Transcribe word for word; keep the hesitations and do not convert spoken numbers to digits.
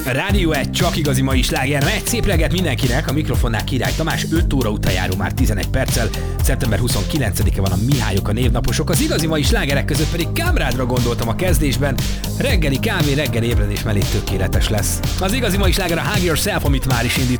Rádió egy csak igazi mai sláger. Egy szép reggelt mindenkinek, a mikrofonnál Király Tamás, öt óra után járó már tizenegy perccel. szeptember huszonkilencedike van a Mihályok, a névnaposok. Az igazi mai slágerek között pedig Kamrádra gondoltam a kezdésben. Reggeli kávé, reggeli ébredés mellé tökéletes lesz. Az igazi mai sláger a Hug Yourself, amit már is indít.